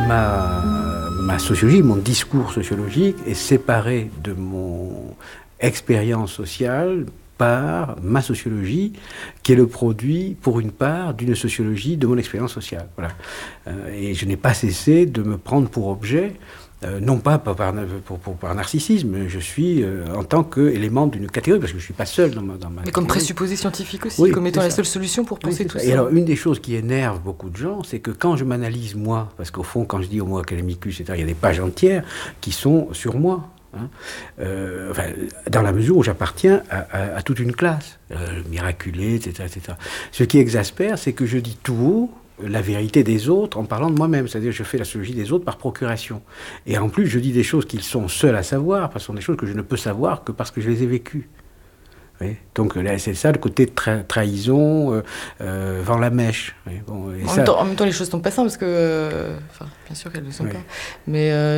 Ma sociologie, mon discours sociologique est séparé de mon expérience sociale par ma sociologie, qui est le produit, pour une part, d'une sociologie de mon expérience sociale. Voilà. Et je n'ai pas cessé de me prendre pour objet, non pas par narcissisme, je suis en tant qu'élément d'une catégorie, parce que je ne suis pas seul dans ma Mais comme présupposé scientifique aussi, oui, comme étant la seule solution pour penser tout ça. Et alors, une des choses qui énerve beaucoup de gens, c'est que quand je m'analyse moi, parce qu'au fond, quand je dis Homo academicus, etc., il y a des pages entières qui sont sur moi. Enfin, dans la mesure où j'appartiens à toute une classe, miraculé, etc., etc. Ce qui exaspère, c'est que je dis tout haut la vérité des autres en parlant de moi-même. C'est-à-dire que je fais la sociologie des autres par procuration. Et en plus, je dis des choses qu'ils sont seuls à savoir, parce que ce sont des choses que je ne peux savoir que parce que je les ai vécues. Oui. Donc là, c'est ça le côté trahison, vend la mèche. Oui. Bon, En même temps, les choses ne sont pas simples, parce que... bien sûr qu'elles ne le sont pas. Mais